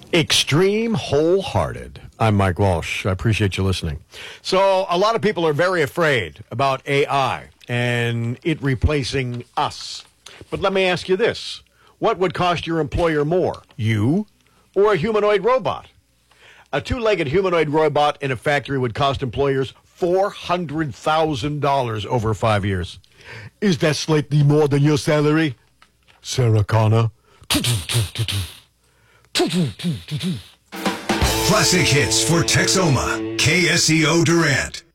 Extreme Wholehearted. I'm Mike Walsh. I appreciate you listening. So, a lot of people are very afraid about AI and it replacing us. But let me ask you this. What would cost your employer more, you or a humanoid robot? A two-legged humanoid robot in a factory would cost employers $400,000 over 5 years. Is that slightly more than your salary? Sarah Connor. Classic hits for Texoma, KSEO Durant.